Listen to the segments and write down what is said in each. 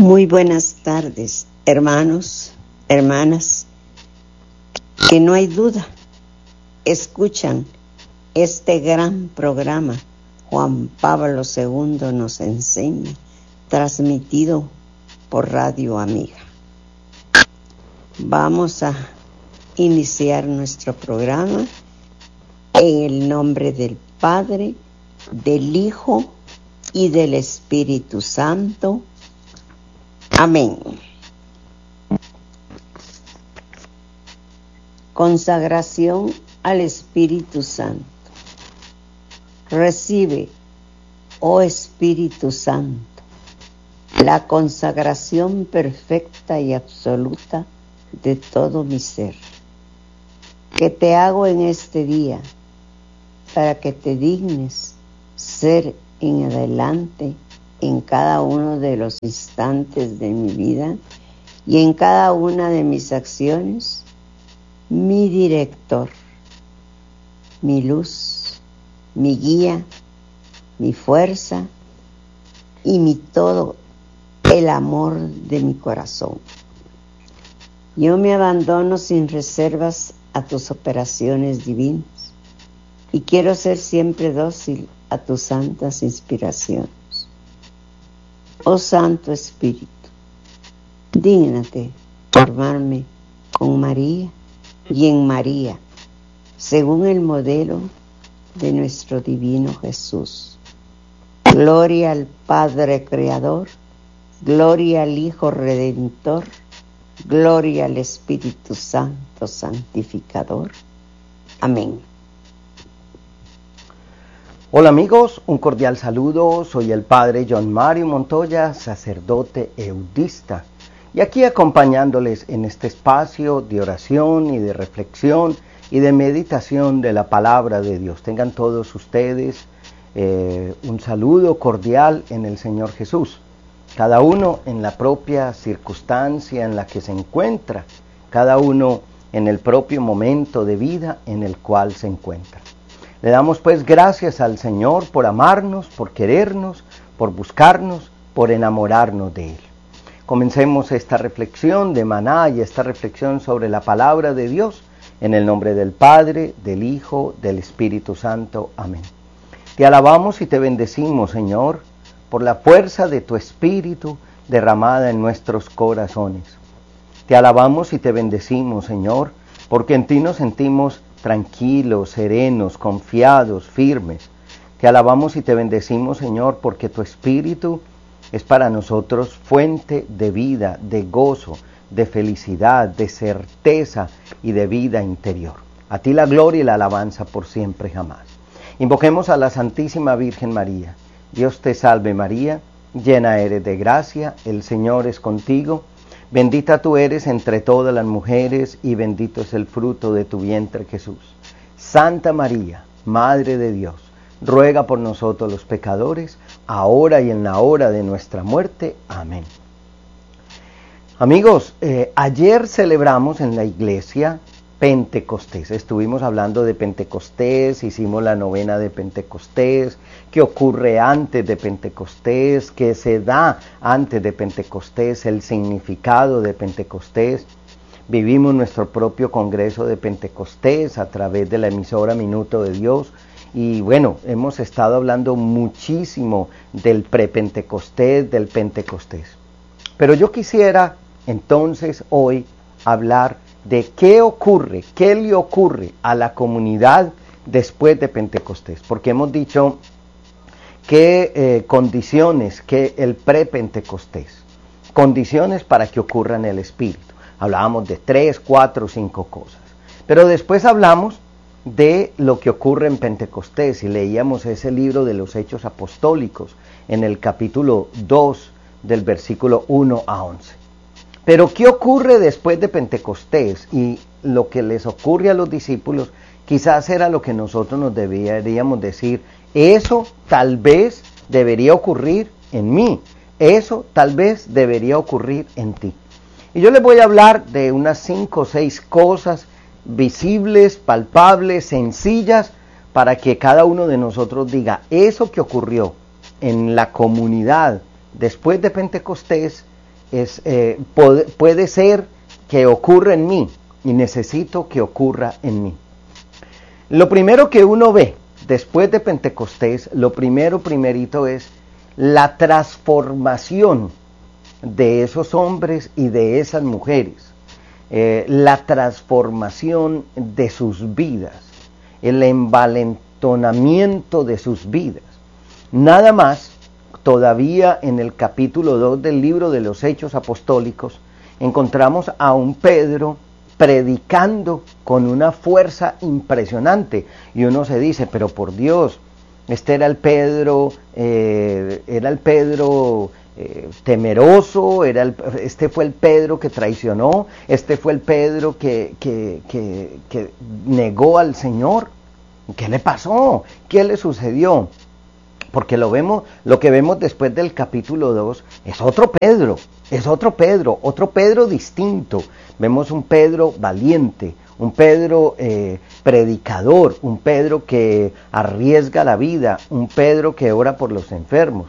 Muy buenas tardes, hermanos, hermanas, que no hay duda, escuchan este gran programa Juan Pablo II nos enseña, transmitido por Radio Amiga. Vamos a iniciar nuestro programa en el nombre del Padre, del Hijo y del Espíritu Santo. Amén. Consagración al Espíritu Santo. Recibe, oh Espíritu Santo, la consagración perfecta y absoluta de todo mi ser, que te hago en este día, para que te dignes ser en adelante en cada uno de los instantes de mi vida y en cada una de mis acciones, mi director, mi luz, mi guía, mi fuerza y mi todo, el amor de mi corazón. Yo me abandono sin reservas a tus operaciones divinas y quiero ser siempre dócil a tus santas inspiraciones. Oh Santo Espíritu, dígnate formarme con María y en María, según el modelo de nuestro divino Jesús. Gloria al Padre Creador, gloria al Hijo Redentor, gloria al Espíritu Santo Santificador. Amén. Hola amigos, un cordial saludo, soy el Padre John Mario Montoya, sacerdote eudista, y aquí acompañándoles en este espacio de oración y de reflexión y de meditación de la palabra de Dios. Tengan todos ustedes un saludo cordial en el Señor Jesús, cada uno en la propia circunstancia en la que se encuentra, cada uno en el propio momento de vida en el cual se encuentra. Le damos pues gracias al Señor por amarnos, por querernos, por buscarnos, por enamorarnos de Él. Comencemos esta reflexión de maná y esta reflexión sobre la palabra de Dios en el nombre del Padre, del Hijo, del Espíritu Santo. Amén. Te alabamos y te bendecimos, Señor, por la fuerza de tu Espíritu derramada en nuestros corazones. Te alabamos y te bendecimos, Señor, porque en ti nos sentimos tranquilos, serenos, confiados, firmes. Te alabamos y te bendecimos, Señor, porque tu Espíritu es para nosotros fuente de vida, de gozo, de felicidad, de certeza y de vida interior. A ti la gloria y la alabanza por siempre jamás. Invoquemos a la Santísima Virgen María. Dios te salve María, llena eres de gracia, el Señor es contigo. Bendita tú eres entre todas las mujeres y bendito es el fruto de tu vientre Jesús. Santa María, Madre de Dios, ruega por nosotros los pecadores, ahora y en la hora de nuestra muerte. Amén. Amigos, ayer celebramos en la iglesia Pentecostés. Estuvimos hablando de Pentecostés, hicimos la novena de Pentecostés, qué ocurre antes de Pentecostés, qué se da antes de Pentecostés, el significado de Pentecostés. Vivimos nuestro propio congreso de Pentecostés a través de la emisora Minuto de Dios. Y bueno, hemos estado hablando muchísimo del prepentecostés, del Pentecostés. Pero yo quisiera entonces hoy hablar de qué ocurre, qué le ocurre a la comunidad después de Pentecostés. Porque hemos dicho qué condiciones, que el prepentecostés, condiciones para que ocurra en el Espíritu. Hablábamos de 3, 4, 5 cosas. Pero después hablamos de lo que ocurre en Pentecostés y leíamos ese libro de los Hechos Apostólicos en el capítulo 2 del versículo 1 a 11. Pero ¿qué ocurre después de Pentecostés? Y lo que les ocurre a los discípulos quizás era lo que nosotros nos deberíamos decir, eso tal vez debería ocurrir en mí, eso tal vez debería ocurrir en ti. Y yo les voy a hablar de unas 5 o 6 cosas visibles, palpables, sencillas, para que cada uno de nosotros diga, eso que ocurrió en la comunidad después de Pentecostés, puede ser que ocurra en mí y necesito que ocurra en mí. Lo primero que uno ve después de Pentecostés, lo primerito es la transformación de esos hombres y de esas mujeres, la transformación de sus vidas, el envalentonamiento de sus vidas. Nada más, todavía en el capítulo 2 del libro de los Hechos Apostólicos, encontramos a un Pedro predicando con una fuerza impresionante, y uno se dice, pero por Dios, este era el Pedro, temeroso, este fue el Pedro que traicionó, este fue el Pedro que negó al Señor. ¿Qué le pasó? ¿Qué le sucedió? Porque lo que vemos después del capítulo 2 es otro Pedro, otro Pedro distinto. Vemos un Pedro valiente, un Pedro predicador, un Pedro que arriesga la vida, un Pedro que ora por los enfermos,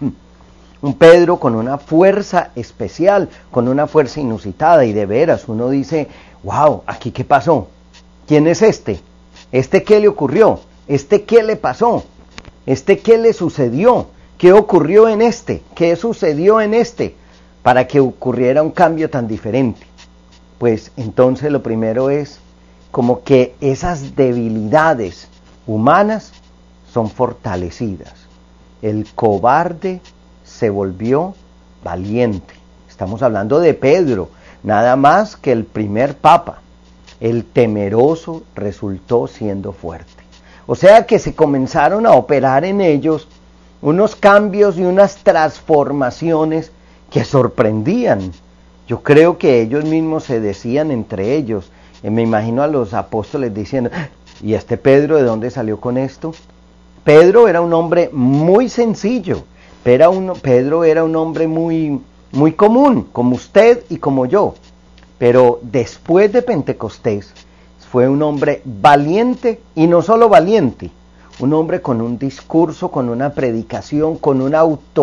un Pedro con una fuerza especial, con una fuerza inusitada, y de veras uno dice, wow, ¿aquí qué pasó? ¿Quién es este? ¿Este qué le ocurrió? ¿Este qué le pasó? ¿Este qué le sucedió? ¿Qué ocurrió en este? ¿Qué sucedió en este? Para que ocurriera un cambio tan diferente. Pues entonces lo primero es como que esas debilidades humanas son fortalecidas. El cobarde se volvió valiente. Estamos hablando de Pedro, nada más que el primer papa. El temeroso resultó siendo fuerte. O sea que se comenzaron a operar en ellos unos cambios y unas transformaciones que sorprendían. Yo creo que ellos mismos se decían entre ellos, me imagino a los apóstoles diciendo, ¿y este Pedro de dónde salió con esto? Pedro era un hombre muy sencillo, Pedro era un hombre muy común, como usted y como yo, pero después de Pentecostés fue un hombre valiente, y no solo valiente, un hombre con un discurso, con una predicación, con una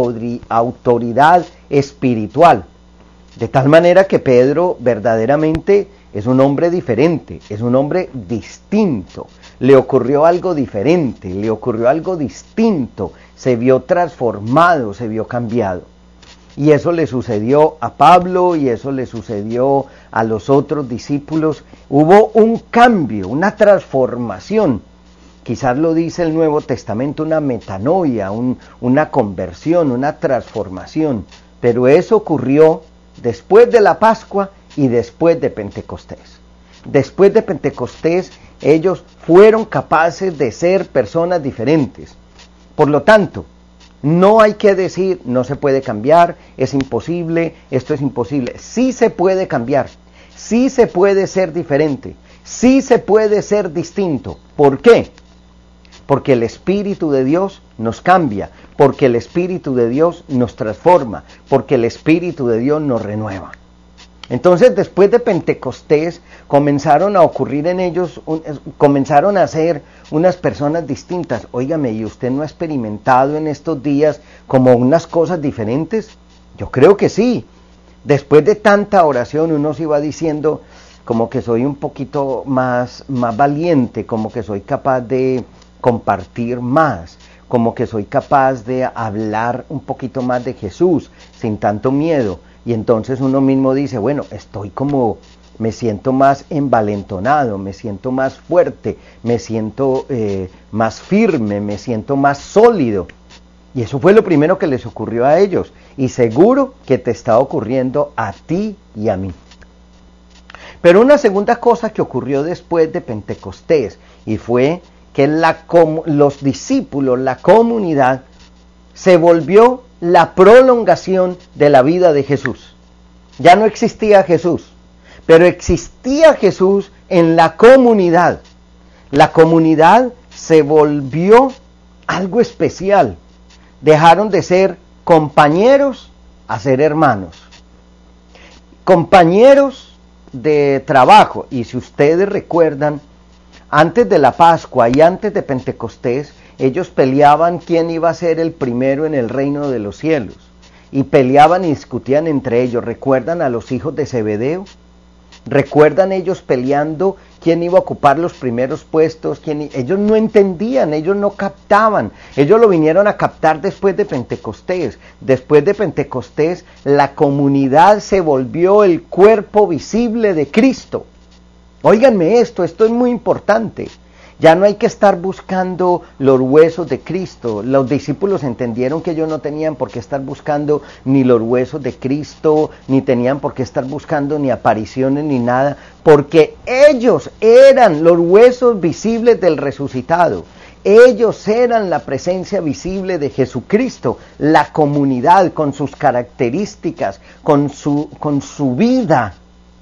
autoridad espiritual. De tal manera que Pedro verdaderamente es un hombre diferente, es un hombre distinto. Le ocurrió algo diferente, le ocurrió algo distinto, se vio transformado, se vio cambiado. Y eso le sucedió a Pablo, y eso le sucedió a los otros discípulos. Hubo un cambio, una transformación. Quizás lo dice el Nuevo Testamento, una metanoia, una conversión, una transformación. Pero eso ocurrió después de la Pascua y después de Pentecostés. Después de Pentecostés, ellos fueron capaces de ser personas diferentes. Por lo tanto, no hay que decir, no se puede cambiar, es imposible, esto es imposible. Sí se puede cambiar, sí se puede ser diferente, sí se puede ser distinto. ¿Por qué? Porque el Espíritu de Dios nos cambia, porque el Espíritu de Dios nos transforma, porque el Espíritu de Dios nos renueva. Entonces, después de Pentecostés, comenzaron a ocurrir en ellos, comenzaron a ser unas personas distintas. Óigame, ¿y usted no ha experimentado en estos días como unas cosas diferentes? Yo creo que sí. Después de tanta oración, uno se va diciendo como que soy un poquito más valiente, como que soy capaz de compartir más, como que soy capaz de hablar un poquito más de Jesús, sin tanto miedo. Y entonces uno mismo dice, bueno, me siento más envalentonado, me siento más fuerte, me siento más firme, me siento más sólido. Y eso fue lo primero que les ocurrió a ellos. Y seguro que te está ocurriendo a ti y a mí. Pero una segunda cosa que ocurrió después de Pentecostés, y fue que los discípulos, la comunidad, se volvió la prolongación de la vida de Jesús. Ya no existía Jesús, pero existía Jesús en la comunidad. La comunidad se volvió algo especial. Dejaron de ser compañeros a ser hermanos. Compañeros de trabajo. Y si ustedes recuerdan, antes de la Pascua y antes de Pentecostés, ellos peleaban quién iba a ser el primero en el reino de los cielos. y peleaban y discutían entre ellos. ¿Recuerdan a los hijos de Zebedeo? ¿Recuerdan ellos peleando quién iba a ocupar los primeros puestos? Ellos no entendían, ellos no captaban. Ellos lo vinieron a captar después de Pentecostés. Después de Pentecostés, la comunidad se volvió el cuerpo visible de Cristo. Óiganme esto es muy importante. Ya no hay que estar buscando los huesos de Cristo. Los discípulos entendieron que ellos no tenían por qué estar buscando ni los huesos de Cristo, ni tenían por qué estar buscando ni apariciones ni nada, porque ellos eran los huesos visibles del resucitado. Ellos eran la presencia visible de Jesucristo, la comunidad con sus características, con su vida.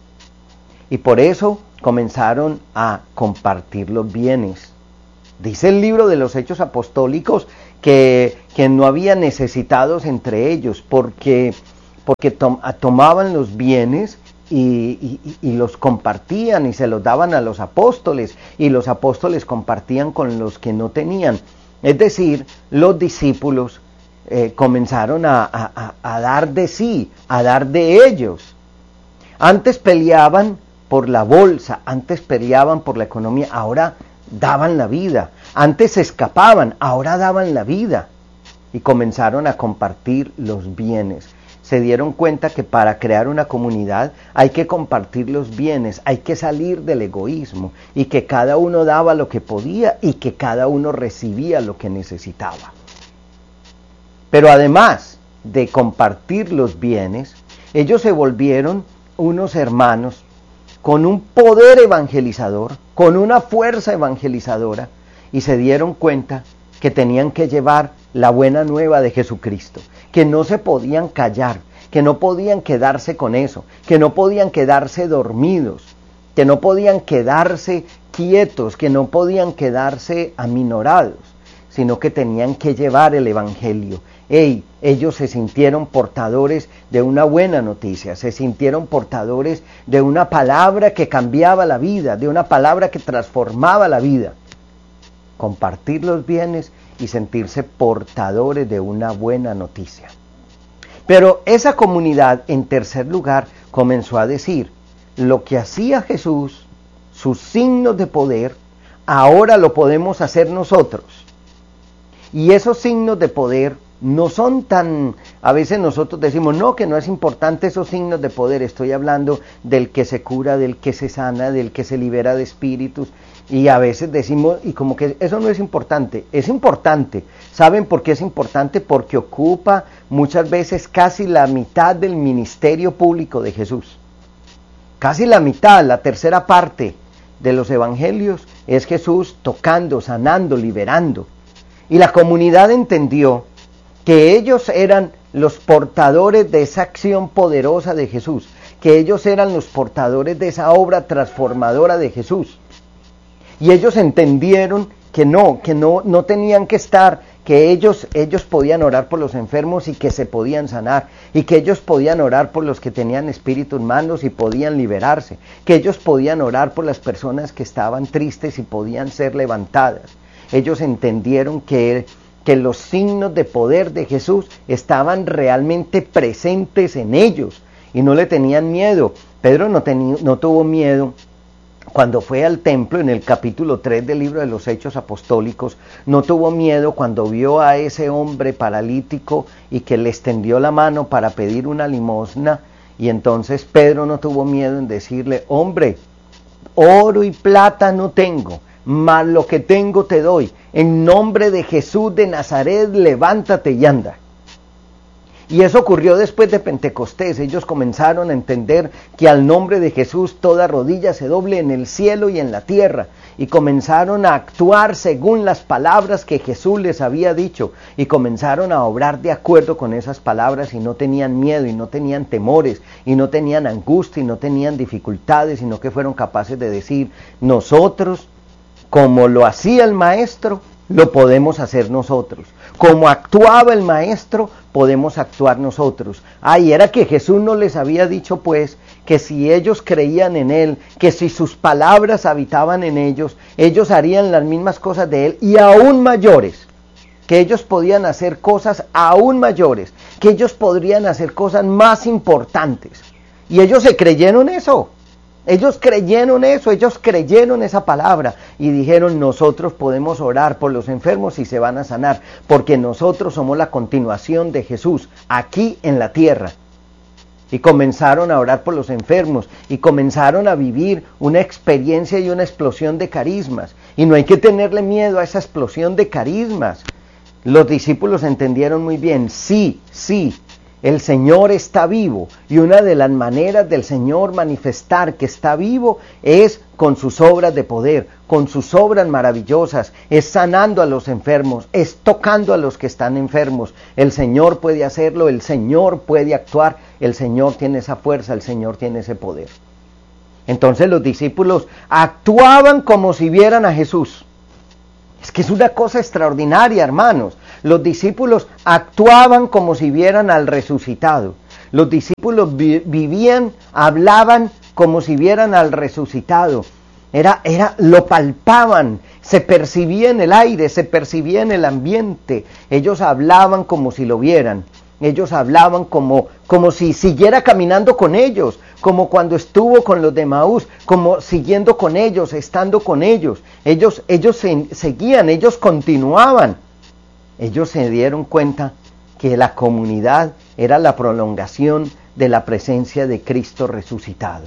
Y por eso comenzaron a compartir los bienes. Dice el libro de los Hechos Apostólicos que no había necesitados entre ellos, porque tomaban los bienes y los compartían y se los daban a los apóstoles, y los apóstoles compartían con los que no tenían. Es decir, los discípulos comenzaron a dar de sí, a dar de ellos. Antes peleaban por la bolsa, antes peleaban por la economía, ahora daban la vida. Antes se escapaban, ahora daban la vida. Y comenzaron a compartir los bienes. Se dieron cuenta que para crear una comunidad hay que compartir los bienes, hay que salir del egoísmo, y que cada uno daba lo que podía y que cada uno recibía lo que necesitaba. Pero además de compartir los bienes, ellos se volvieron unos hermanos con un poder evangelizador, con una fuerza evangelizadora, y se dieron cuenta que tenían que llevar la buena nueva de Jesucristo, que no se podían callar, que no podían quedarse con eso, que no podían quedarse dormidos, que no podían quedarse quietos, que no podían quedarse aminorados, sino que tenían que llevar el evangelio. Ellos se sintieron portadores de una buena noticia, se sintieron portadores de una palabra que cambiaba la vida, de una palabra que transformaba la vida. Compartir los bienes y sentirse portadores de una buena noticia. Pero esa comunidad, en tercer lugar, comenzó a decir: lo que hacía Jesús, sus signos de poder, ahora lo podemos hacer nosotros. Y esos signos de poder no son tan, a veces nosotros decimos, no, que no es importante esos signos de poder. Estoy hablando del que se cura, del que se sana, del que se libera de espíritus, y a veces decimos, y como que eso no es importante. Es importante. ¿Saben por qué es importante? Porque ocupa muchas veces casi la mitad del ministerio público de Jesús. Casi la mitad, la tercera parte de los evangelios es Jesús tocando, sanando, liberando. Y la comunidad entendió que ellos eran los portadores de esa acción poderosa de Jesús, que ellos eran los portadores de esa obra transformadora de Jesús. Y ellos entendieron que no tenían que estar, que ellos podían orar por los enfermos y que se podían sanar, y que ellos podían orar por los que tenían espíritus malos y podían liberarse, que ellos podían orar por las personas que estaban tristes y podían ser levantadas. Ellos entendieron que los signos de poder de Jesús estaban realmente presentes en ellos y no le tenían miedo. Pedro no tuvo miedo cuando fue al templo en el capítulo 3 del libro de los Hechos Apostólicos. No tuvo miedo cuando vio a ese hombre paralítico y que le extendió la mano para pedir una limosna, y entonces Pedro no tuvo miedo en decirle: hombre, oro y plata no tengo, mas lo que tengo te doy. En nombre de Jesús de Nazaret, levántate y anda. Y eso ocurrió después de Pentecostés. Ellos comenzaron a entender que al nombre de Jesús toda rodilla se doble en el cielo y en la tierra. Y comenzaron a actuar según las palabras que Jesús les había dicho. Y comenzaron a obrar de acuerdo con esas palabras, y no tenían miedo, y no tenían temores, y no tenían angustia, y no tenían dificultades, sino que fueron capaces de decir: nosotros, como lo hacía el maestro, lo podemos hacer nosotros. Como actuaba el maestro, podemos actuar nosotros. Y era que Jesús no les había dicho pues que si ellos creían en Él, que si sus palabras habitaban en ellos, ellos harían las mismas cosas de Él y aún mayores, que ellos podían hacer cosas aún mayores, que ellos podrían hacer cosas más importantes. Y ellos se creyeron eso. Ellos creyeron eso, ellos creyeron esa palabra y dijeron, nosotros podemos orar por los enfermos y se van a sanar, porque nosotros somos la continuación de Jesús aquí en la tierra. Y comenzaron a orar por los enfermos y comenzaron a vivir una experiencia y una explosión de carismas. Y no hay que tenerle miedo a esa explosión de carismas. Los discípulos entendieron muy bien, sí, el Señor está vivo, y una de las maneras del Señor manifestar que está vivo es con sus obras de poder, con sus obras maravillosas, es sanando a los enfermos, es tocando a los que están enfermos. El Señor puede hacerlo, el Señor puede actuar, el Señor tiene esa fuerza, el Señor tiene ese poder. Entonces los discípulos actuaban como si vieran a Jesús. Es que es una cosa extraordinaria, hermanos. Los discípulos actuaban como si vieran al resucitado. Los discípulos vivían, hablaban como si vieran al resucitado. Lo palpaban, se percibía en el aire, se percibía en el ambiente. Ellos hablaban como si lo vieran. Ellos hablaban como si siguiera caminando con ellos, como cuando estuvo con los de Emaús, como siguiendo con ellos, estando con ellos. Ellos seguían, ellos continuaban. Ellos se dieron cuenta que la comunidad era la prolongación de la presencia de Cristo resucitado.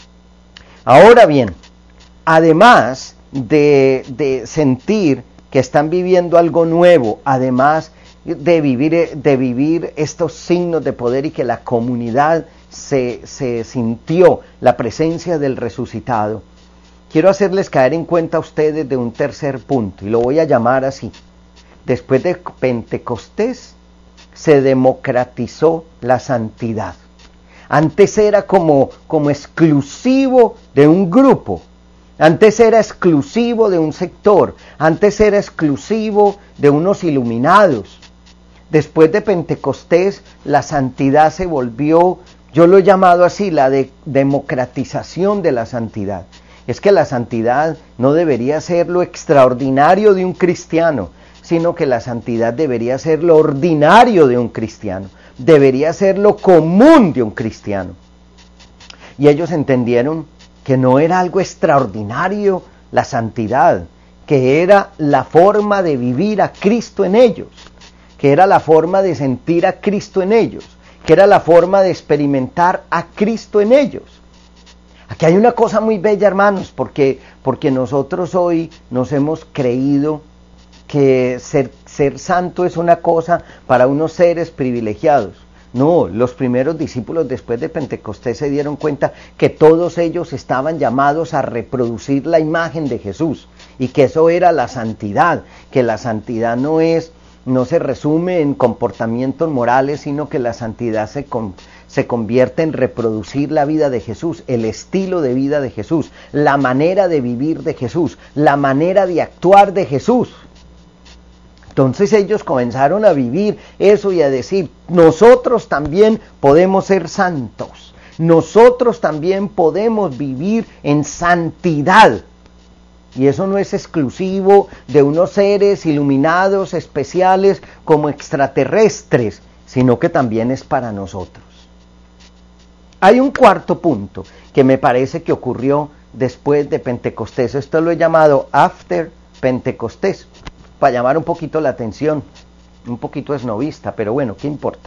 Ahora bien, además de sentir que están viviendo algo nuevo, además de vivir estos signos de poder y que la comunidad se sintió la presencia del resucitado, quiero hacerles caer en cuenta a ustedes de un tercer punto, y lo voy a llamar así. Después de Pentecostés se democratizó la santidad. Antes era como exclusivo de un grupo, antes era exclusivo de un sector, antes era exclusivo de unos iluminados. Después de Pentecostés la santidad se volvió, yo lo he llamado así, la democratización de la santidad. Es que la santidad no debería ser lo extraordinario de un cristiano, sino que la santidad debería ser lo ordinario de un cristiano, debería ser lo común de un cristiano. Y ellos entendieron que no era algo extraordinario la santidad, que era la forma de vivir a Cristo en ellos, que era la forma de sentir a Cristo en ellos, que era la forma de experimentar a Cristo en ellos. Aquí hay una cosa muy bella, hermanos, porque nosotros hoy nos hemos creído que ser santo es una cosa para unos seres privilegiados. No, los primeros discípulos después de Pentecostés se dieron cuenta que todos ellos estaban llamados a reproducir la imagen de Jesús y que eso era la santidad, que la santidad no se resume en comportamientos morales, sino que la santidad se convierte en reproducir la vida de Jesús, el estilo de vida de Jesús, la manera de vivir de Jesús, la manera de actuar de Jesús. Entonces ellos comenzaron a vivir eso y a decir, nosotros también podemos ser santos, nosotros también podemos vivir en santidad. Y eso no es exclusivo de unos seres iluminados, especiales, como extraterrestres, sino que también es para nosotros. Hay un cuarto punto que me parece que ocurrió después de Pentecostés. Esto lo he llamado After Pentecostés, para llamar un poquito la atención, un poquito esnovista, pero bueno, ¿qué importa?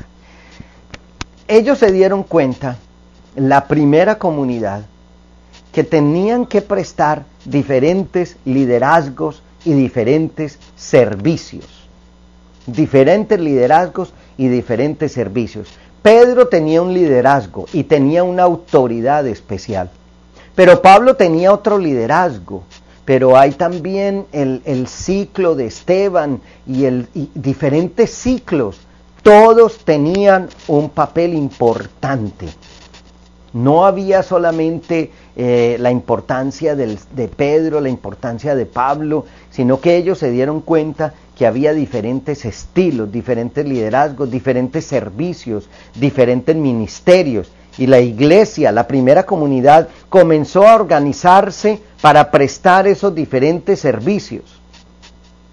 Ellos se dieron cuenta, la primera comunidad, que tenían que prestar diferentes liderazgos y diferentes servicios. Diferentes liderazgos y diferentes servicios. Pedro tenía un liderazgo y tenía una autoridad especial, pero Pablo tenía otro liderazgo. Pero hay también el ciclo de Esteban y diferentes ciclos. Todos tenían un papel importante. No había solamente la importancia de Pedro, la importancia de Pablo, sino que ellos se dieron cuenta que había diferentes estilos, diferentes liderazgos, diferentes servicios, diferentes ministerios. Y la iglesia, la primera comunidad, comenzó a organizarse para prestar esos diferentes servicios.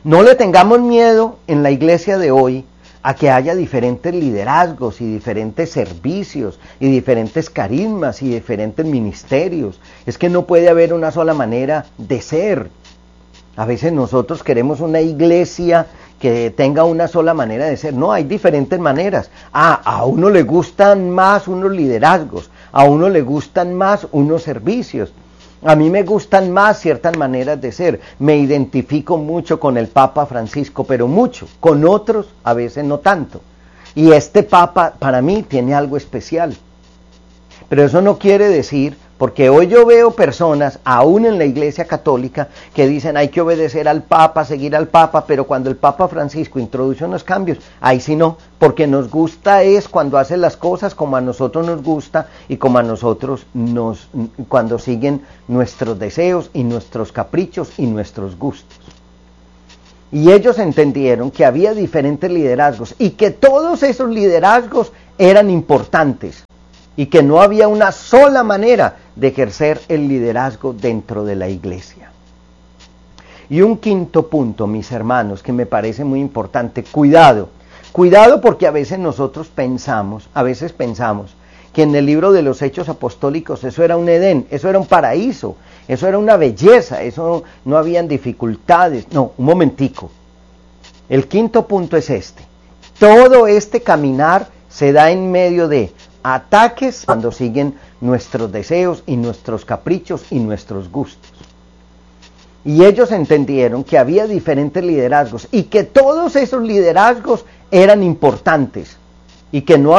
No le tengamos miedo en la iglesia de hoy a que haya diferentes liderazgos y diferentes servicios y diferentes carismas y diferentes ministerios. Es que no puede haber una sola manera de ser. A veces nosotros queremos una iglesia que tenga una sola manera de ser. No, hay diferentes maneras. A uno le gustan más unos liderazgos, a uno le gustan más unos servicios. A mí me gustan más ciertas maneras de ser. Me identifico mucho con el Papa Francisco, pero mucho. Con otros a veces no tanto. Y este Papa para mí tiene algo especial. Pero eso no quiere decir, porque hoy yo veo personas, aún en la Iglesia Católica, que dicen hay que obedecer al Papa, seguir al Papa, pero cuando el Papa Francisco introduce unos cambios, ahí sí no, porque nos gusta es cuando hace las cosas como a nosotros nos gusta y como a nosotros cuando siguen nuestros deseos y nuestros caprichos y nuestros gustos. Y ellos entendieron que había diferentes liderazgos y que todos esos liderazgos eran importantes. Y que no había una sola manera de ejercer el liderazgo dentro de la iglesia. Y un quinto punto, mis hermanos, que me parece muy importante, cuidado. Cuidado porque a veces nosotros pensamos que en el libro de los Hechos Apostólicos eso era un Edén, eso era un paraíso, eso era una belleza, eso no habían dificultades. No, un momentico. El quinto punto es este. Todo este caminar se da en medio de ataques cuando siguen nuestros deseos y nuestros caprichos y nuestros gustos. Y ellos entendieron que había diferentes liderazgos y que todos esos liderazgos eran importantes y que no